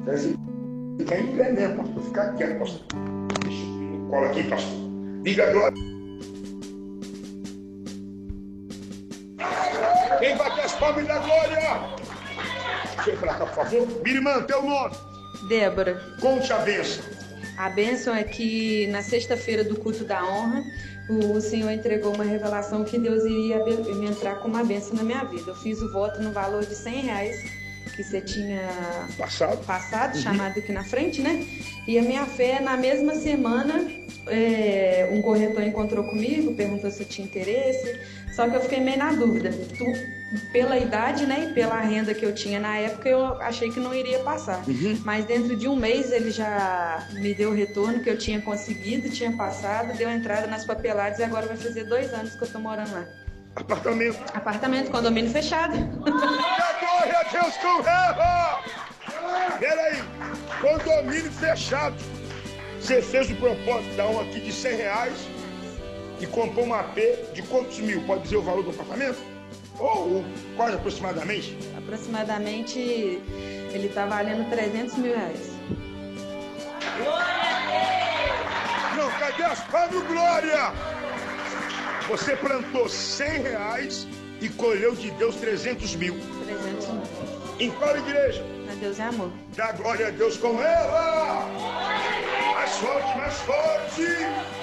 Fica em pé mesmo, pastor. Fica quieto, pastor. Deixa eu colo aqui, pastor. Diga a glória. Quem vai ter as palmas da glória? Deixa eu ir pra cá, por favor. Minha irmã, teu nome? Débora. Conte a bênção. A bênção é que na sexta-feira do culto da honra, o Senhor entregou uma revelação que Deus iria me entrar com uma bênção na minha vida. Eu fiz o voto no valor de R$100 que você tinha passado, chamado aqui na frente, né? E a minha fé, na mesma semana, um corretor encontrou comigo, perguntou se eu tinha interesse, só que eu fiquei meio na dúvida. Pela idade, né, e pela renda que eu tinha na época, eu achei que não iria passar. Mas dentro de um mês ele já me deu o retorno que eu tinha conseguido, tinha passado, deu entrada nas papeladas e agora vai fazer 2 anos que eu tô morando lá. Apartamento. Apartamento, condomínio fechado. Glória a Deus com ela! Peraí, condomínio fechado. Você fez o propósito da honra aqui de R$100 e comprou um AP de quantos mil? Pode dizer o valor do apartamento? Ou quase aproximadamente? Aproximadamente, ele está valendo R$300 mil. Glória a Deus! Não, cadê as palmas, glória? Você plantou R$100 e colheu de Deus 300 mil. 300 mil. Em qual igreja? A Deus é amor. Dá glória a Deus com ela! Mais forte, mais forte!